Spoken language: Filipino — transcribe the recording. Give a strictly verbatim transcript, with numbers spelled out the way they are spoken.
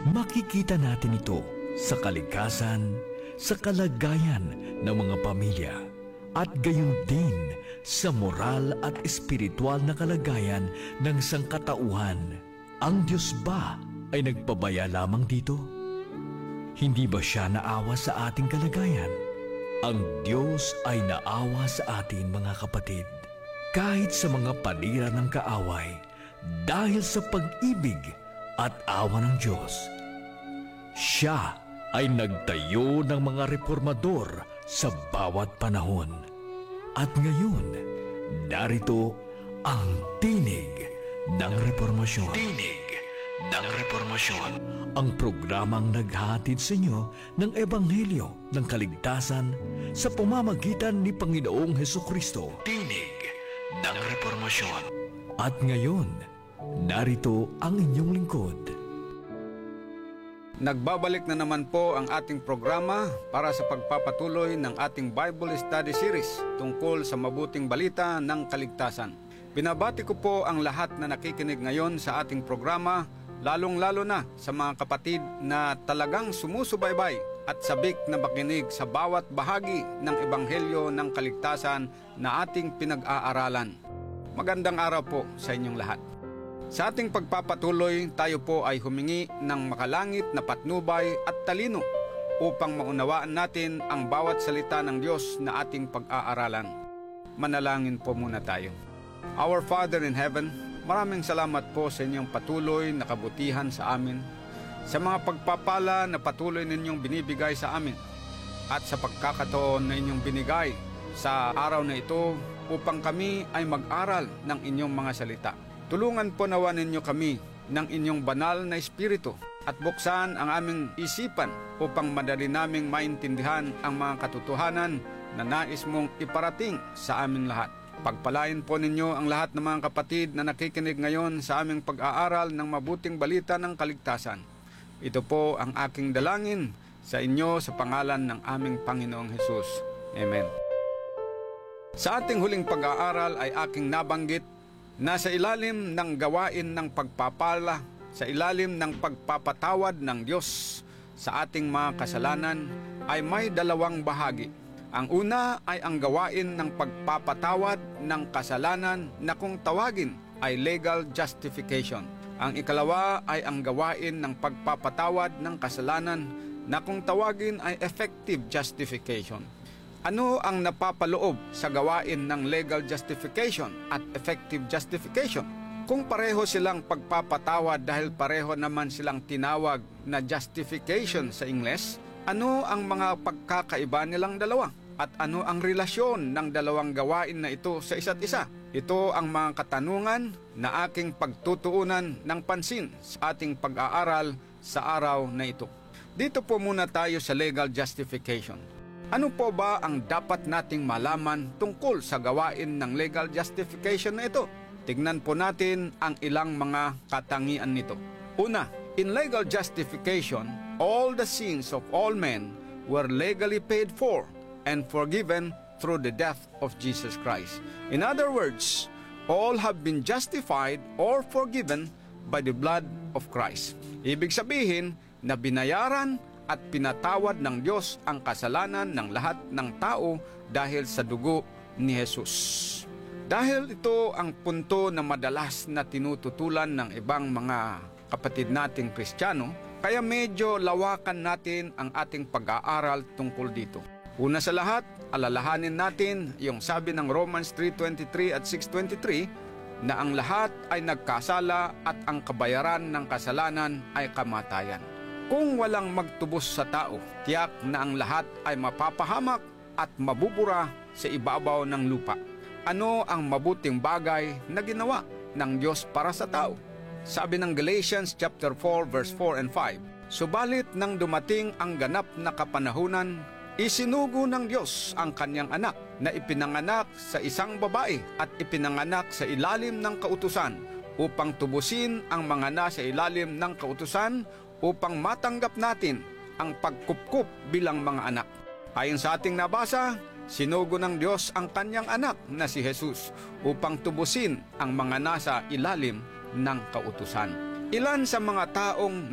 Makikita natin ito sa kalikasan, sa kalagayan ng mga pamilya, at gayon din sa moral at espiritual na kalagayan ng sangkatauhan. Ang Diyos ba ay nagpabaya lamang dito? Hindi ba siya naawa sa ating kalagayan? Ang Diyos ay naawa sa atin, mga kapatid, kahit sa mga panira ng kaaway, dahil sa pag-ibig at awa ng Diyos. Siya ay nagtayo ng mga reformador sa bawat panahon. At ngayon, narito ang tinig ng reformasyon. Tinig ng reformasyon. Ang programang naghahatid sa inyo ng Ebanghelyo ng Kaligtasan sa pamamagitan ni Panginoong Hesukristo. Tinig ng reformasyon. At ngayon, narito ang inyong lingkod. Nagbabalik na naman po ang ating programa para sa pagpapatuloy ng ating Bible Study Series tungkol sa mabuting balita ng kaligtasan. Binabati ko po ang lahat na nakikinig ngayon sa ating programa, lalong-lalo na sa mga kapatid na talagang sumusubaybay at sabik na makinig sa bawat bahagi ng Ebanghelyo ng Kaligtasan na ating pinag-aaralan. Magandang araw po sa inyong lahat. Sa ating pagpapatuloy, tayo po ay humingi ng makalangit na patnubay at talino upang maunawaan natin ang bawat salita ng Diyos na ating pag-aaralan. Manalangin po muna tayo. Our Father in Heaven, maraming salamat po sa inyong patuloy na kabutihan sa amin, sa mga pagpapala na patuloy ninyong binibigay sa amin, at sa pagkakataon na inyong binigay sa araw na ito upang kami ay mag-aral ng inyong mga salita. Tulungan po nawa ninyo kami ng inyong banal na espiritu at buksan ang aming isipan upang madali naming maintindihan ang mga katotohanan na nais mong iparating sa amin lahat. Pagpalain po ninyo ang lahat ng mga kapatid na nakikinig ngayon sa aming pag-aaral ng mabuting balita ng kaligtasan. Ito po ang aking dalangin sa inyo sa pangalan ng aming Panginoong Hesus. Amen. Sa ating huling pag-aaral ay aking nabanggit na sa ilalim ng gawain ng pagpapala, sa ilalim ng pagpapatawad ng Diyos sa ating mga kasalanan ay may dalawang bahagi. Ang una ay ang gawain ng pagpapatawad ng kasalanan na kung tawagin ay legal justification. Ang ikalawa ay ang gawain ng pagpapatawad ng kasalanan na kung tawagin ay effective justification. Ano ang napapaloob sa gawain ng legal justification at effective justification? Kung pareho silang pagpapatawad dahil pareho naman silang tinawag na justification sa Ingles, ano ang mga pagkakaiba nilang dalawa? At ano ang relasyon ng dalawang gawain na ito sa isa't isa? Ito ang mga katanungan na aking pagtutuunan ng pansin sa ating pag-aaral sa araw na ito. Dito po muna tayo sa legal justification. Ano po ba ang dapat nating malaman tungkol sa gawain ng legal justification na ito? Tignan po natin ang ilang mga katangian nito. Una, in legal justification, all the sins of all men were legally paid for and forgiven through the death of Jesus Christ. In other words, all have been justified or forgiven by the blood of Christ. Ibig sabihin na binayaran at pinatawad ng Diyos ang kasalanan ng lahat ng tao dahil sa dugo ni Jesus. Dahil ito ang punto na madalas na tinututulan ng ibang mga kapatid nating Kristiyano, kaya medyo lawakan natin ang ating pag-aaral tungkol dito. Una sa lahat, alalahanin natin yung sabi ng Romans three twenty-three at six twenty-three na ang lahat ay nagkasala at ang kabayaran ng kasalanan ay kamatayan. Kung walang magtubos sa tao, tiyak na ang lahat ay mapapahamak at mabubura sa ibabaw ng lupa. Ano ang mabuting bagay na ginawa ng Diyos para sa tao? Sabi ng Galatians chapter four verse four and five, subalit nang dumating ang ganap na kapanahunan, isinugo ng Diyos ang kanyang anak na ipinanganak sa isang babae at ipinanganak sa ilalim ng kautusan upang tubusin ang mga nasa ilalim ng kautusan upang matanggap natin ang pagkupkup bilang mga anak. Ayon sa ating nabasa, sinugo ng Diyos ang kanyang anak na si Jesus upang tubusin ang mga nasa ilalim ng kautusan. Ilan sa mga taong